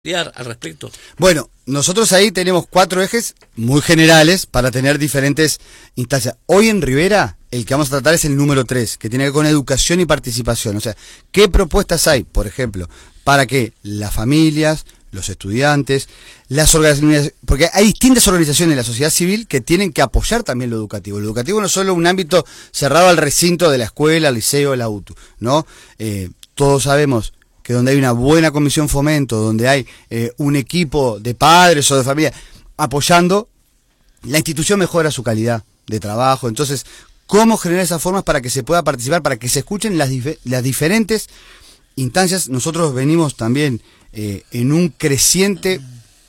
al respecto? Bueno, nosotros ahí tenemos 4 ejes muy generales para tener diferentes instancias. Hoy en Rivera, el que vamos a tratar es el número 3, que tiene que ver con educación y participación. O sea, ¿qué propuestas hay, por ejemplo, para que las familias, los estudiantes, las organizaciones, porque hay distintas organizaciones de la sociedad civil que tienen que apoyar también lo educativo. Lo educativo no es solo un ámbito cerrado al recinto de la escuela, el liceo, la UTU, ¿no? Todos sabemos que donde hay una buena comisión fomento, donde hay un equipo de padres o de familia apoyando, la institución mejora su calidad de trabajo. Entonces, ¿cómo generar esas formas para que se pueda participar, para que se escuchen las diferentes instancias? Nosotros venimos también en un creciente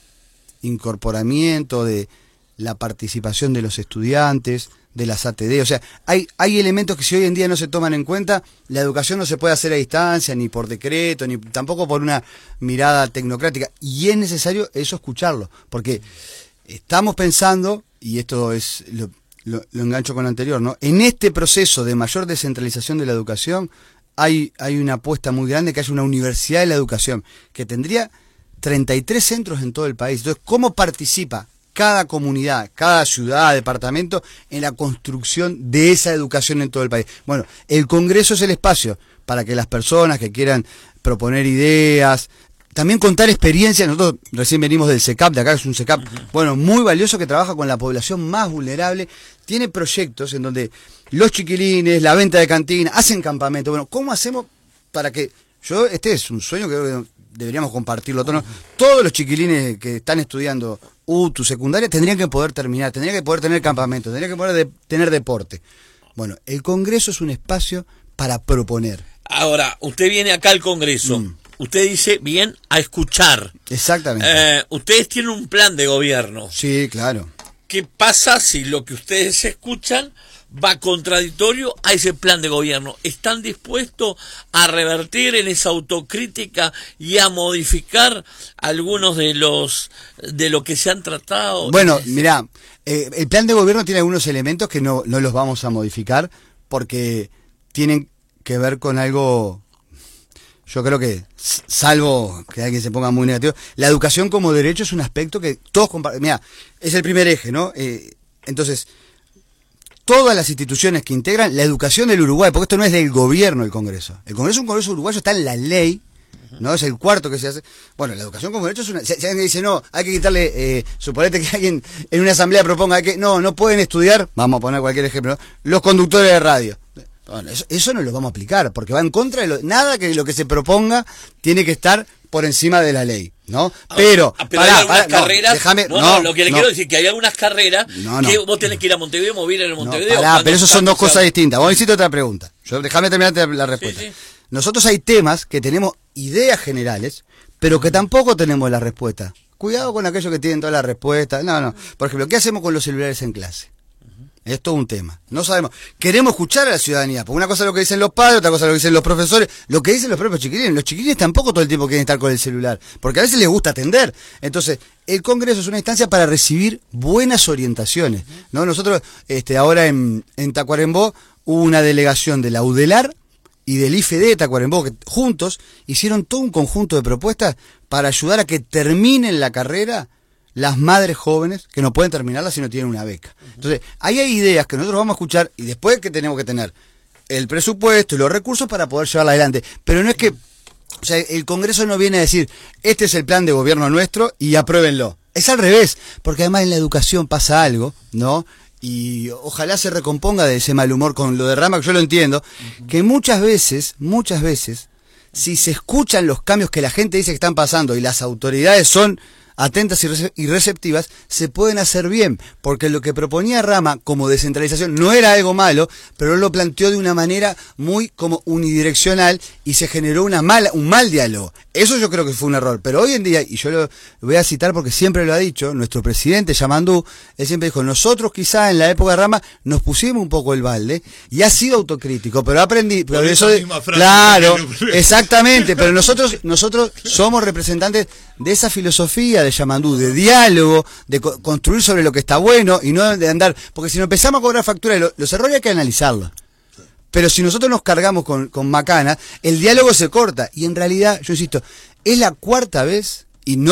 incorporamiento de la participación de los estudiantes, de las ATD, o sea, hay elementos que si hoy en día no se toman en cuenta, la educación no se puede hacer a distancia, ni por decreto, ni tampoco por una mirada tecnocrática, y es necesario eso escucharlo, porque estamos pensando, y esto es lo engancho con lo anterior, ¿no? En este proceso de mayor descentralización de la educación, hay una apuesta muy grande que haya una universidad de la educación, que tendría 33 centros en todo el país. Entonces, ¿cómo participa cada comunidad, cada ciudad, departamento en la construcción de esa educación en todo el país? Bueno, el Congreso es el espacio para que las personas que quieran proponer ideas, también contar experiencias. Nosotros recién venimos del CECAP, de acá es un CECAP, bueno, muy valioso, que trabaja con la población más vulnerable, tiene proyectos en donde los chiquilines, la venta de cantina, hacen campamento. Bueno, ¿cómo hacemos para que este es un sueño que creo que deberíamos compartirlo todos, ¿no? Todos los chiquilines que están estudiando UTU, secundaria, tendrían que poder terminar, tendrían que poder tener campamento, tendrían que poder tener deporte. Bueno, el Congreso es un espacio para proponer. Ahora, usted viene acá al Congreso, usted dice, bien, a escuchar. Exactamente. Ustedes tienen un plan de gobierno. Sí, claro. ¿Qué pasa si lo que ustedes escuchan va contradictorio a ese plan de gobierno? ¿Están dispuestos a revertir en esa autocrítica y a modificar algunos de lo que se han tratado? Bueno, mirá, el plan de gobierno tiene algunos elementos que no los vamos a modificar porque tienen que ver con algo. Yo creo que, salvo que alguien se ponga muy negativo, la educación como derecho es un aspecto que todos comparten. Mirá, es el primer eje, ¿no? Entonces, todas las instituciones que integran la educación del Uruguay, porque esto no es del gobierno del Congreso. El Congreso es un Congreso uruguayo, está en la ley, ¿no? Es el cuarto que se hace. Bueno, la educación como derecho es una. Si alguien dice, no, hay que quitarle, suponete que alguien en una asamblea proponga que no pueden estudiar, vamos a poner cualquier ejemplo, ¿no? Los conductores de radio. Bueno, eso no lo vamos a aplicar, porque va en contra de nada que lo que se proponga tiene que estar por encima de la ley, ¿no? Pero hay algunas carreras, lo que le quiero decir que hay algunas carreras que vos tenés que ir a Montevideo, mover en Montevideo. Pero eso son dos cosas distintas. Vos hiciste otra pregunta. Déjame terminarte la respuesta. Sí. Nosotros hay temas que tenemos ideas generales, pero que tampoco tenemos la respuesta. Cuidado con aquellos que tienen todas las respuestas. No. Por ejemplo, ¿qué hacemos con los celulares en clase? Es todo un tema. No sabemos. Queremos escuchar a la ciudadanía. Porque una cosa es lo que dicen los padres, otra cosa es lo que dicen los profesores, lo que dicen los propios chiquilines. Los chiquilines tampoco todo el tiempo quieren estar con el celular, porque a veces les gusta atender. Entonces, el Congreso es una instancia para recibir buenas orientaciones, ¿no? Nosotros, ahora en Tacuarembó, hubo una delegación de la UDELAR y del IFD de Tacuarembó, que juntos hicieron todo un conjunto de propuestas para ayudar a que terminen la carrera las madres jóvenes que no pueden terminarla si no tienen una beca. Entonces, ahí hay ideas que nosotros vamos a escuchar y después que tenemos que tener el presupuesto y los recursos para poder llevarla adelante. Pero no es que, o sea, el Congreso no viene a decir, este es el plan de gobierno nuestro y apruébenlo. Es al revés, porque además en la educación pasa algo, ¿no? Y ojalá se recomponga de ese mal humor con lo de Rama, que yo lo entiendo, que muchas veces, si se escuchan los cambios que la gente dice que están pasando y las autoridades son atentas y receptivas, se pueden hacer bien, porque lo que proponía Rama como descentralización no era algo malo, pero él lo planteó de una manera muy como unidireccional y se generó un mal diálogo. Eso yo creo que fue un error, pero hoy en día, y yo lo voy a citar porque siempre lo ha dicho, nuestro presidente Yamandú, él siempre dijo, nosotros quizá en la época de Rama nos pusimos un poco el balde y ha sido autocrítico, pero aprendí, pero eso claro, exactamente, pero nosotros somos representantes de esa filosofía de Yamandú, de diálogo, de construir sobre lo que está bueno y no de andar, porque si no empezamos a cobrar factura, los errores hay que analizarlos. Pero si nosotros nos cargamos con macana, el diálogo se corta. Y en realidad, yo insisto, es la cuarta vez y no